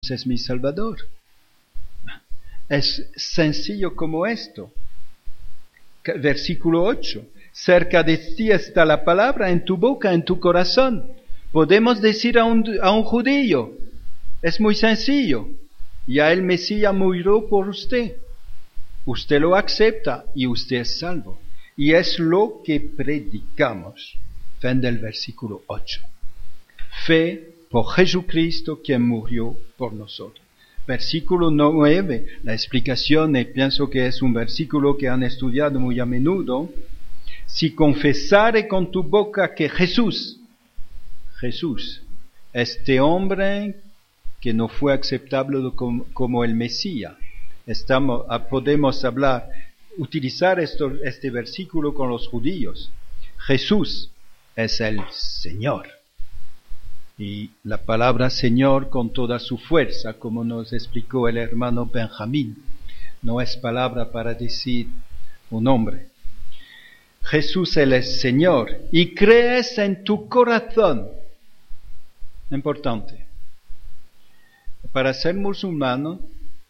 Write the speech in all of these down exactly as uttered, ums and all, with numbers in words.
Jesús es mi Salvador. Es sencillo como esto. Versículo ocho. Cerca de ti está la palabra, en tu boca, en tu corazón. Podemos decir a un, a un judío, es muy sencillo, ya el Mesías murió por usted. Usted lo acepta y usted es salvo. Y es lo que predicamos. Fin del versículo ocho. Fe por Jesucristo quien murió por nosotros. Versículo nueve, la explicación, y pienso que es un versículo que han estudiado muy a menudo. Si confesare con tu boca que Jesús, Jesús, este hombre que no fue aceptable como, como el Mesías, estamos, podemos hablar, utilizar esto, este versículo con los judíos. Jesús es el Señor. Y la palabra Señor con toda su fuerza, como nos explicó el hermano Benjamín, no es palabra para decir un hombre. Jesús es el Señor y crees en tu corazón. Importante. Para ser musulmano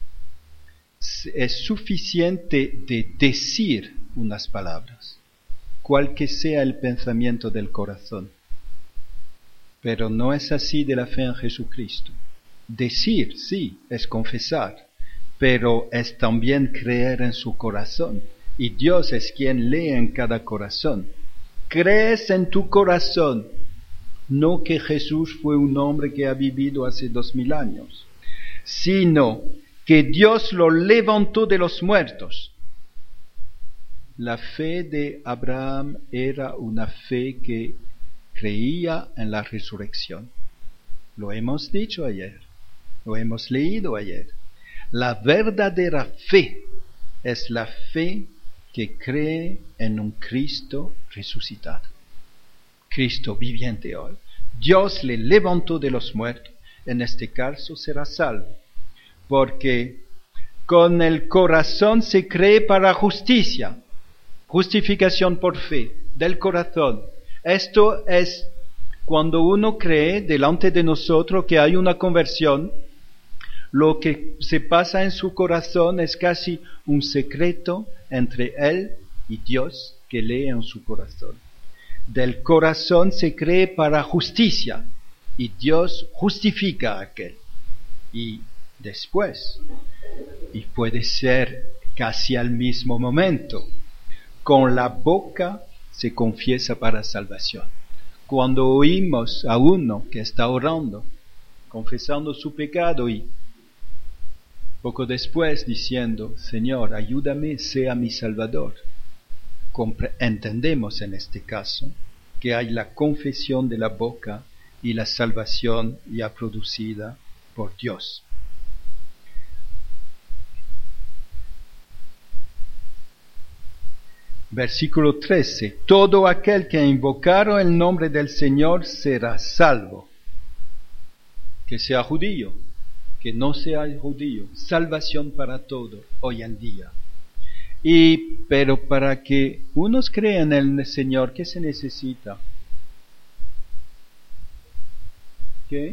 es suficiente de decir unas palabras, cual que sea el pensamiento del corazón. Pero no es así de la fe en Jesucristo. Decir, sí, es confesar, pero es también creer en su corazón. Y Dios es quien lee en cada corazón. Crees en tu corazón, no que Jesús fue un hombre que ha vivido hace dos mil años, sino que Dios lo levantó de los muertos. La fe de Abraham era una fe que creía en la resurrección. Lo hemos dicho ayer, lo hemos leído ayer. La verdadera fe es la fe que cree en un Cristo resucitado. Cristo viviente hoy. Dios le levantó de los muertos. En este caso será salvo. Porque con el corazón se cree para justicia. Justificación por fe, del corazón. Esto es cuando uno cree delante de nosotros que hay una conversión, lo que se pasa en su corazón es casi un secreto entre él y Dios que lee en su corazón. Del corazón se cree para justicia y Dios justifica a aquel. Y después, y puede ser casi al mismo momento, con la boca se confiesa para salvación. Cuando oímos a uno que está orando, confesando su pecado y poco después diciendo, Señor, ayúdame, sea mi Salvador, Compre- entendemos en este caso que hay la confesión de la boca y la salvación ya producida por Dios. Versículo trece. Todo aquel que invocare el nombre del Señor será salvo. Que sea judío, que no sea judío. Salvación para todo hoy en día. Y, pero para que unos crean en el Señor, ¿qué se necesita? ¿Qué?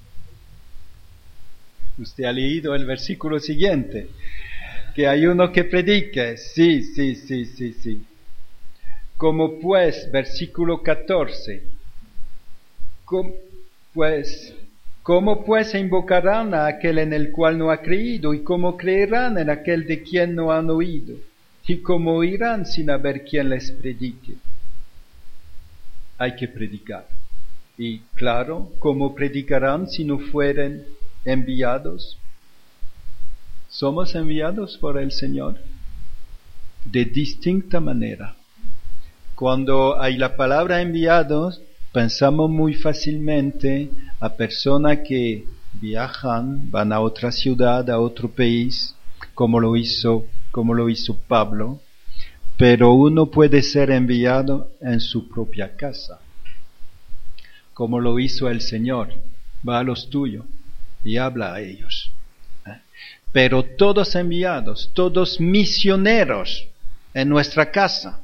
Usted ha leído el versículo siguiente. Que hay uno que predique, sí, sí, sí, sí, sí. Como pues, versículo catorce, ¿cómo pues, cómo pues invocarán a aquel en el cual no ha creído? ¿Y cómo creerán en aquel de quien no han oído? ¿Y cómo oirán sin haber quien les predique? Hay que predicar. Y claro, ¿cómo predicarán si no fueren enviados? Somos enviados por el Señor de distinta manera. Cuando hay la palabra enviados, pensamos muy fácilmente a personas que viajan, van a otra ciudad, a otro país, como lo hizo, como lo hizo Pablo, pero uno puede ser enviado en su propia casa, como lo hizo el Señor, va a los tuyos y habla a ellos. Pero todos enviados, todos misioneros en nuestra casa,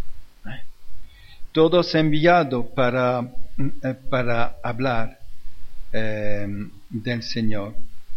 todos enviados para, para hablar eh, del Señor.